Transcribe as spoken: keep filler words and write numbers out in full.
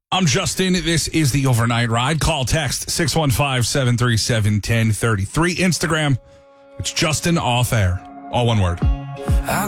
I'm Justin. This is the Overnight Ride. Call, text six one five, seven three seven, one zero three three. Instagram, it's Justin Off Air. All one word. I